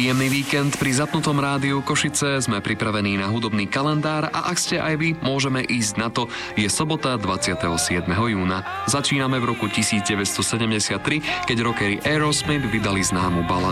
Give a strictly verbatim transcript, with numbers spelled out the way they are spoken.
Príjemný víkend pri zapnutom rádiu Košice, sme pripravení na hudobný kalendár a ak ste aj vy, môžeme ísť na to. Je sobota dvadsiateho siedmeho júna. Začíname v roku devätnásťsedemdesiattri, keď rockery Aerosmith vydali známu baladu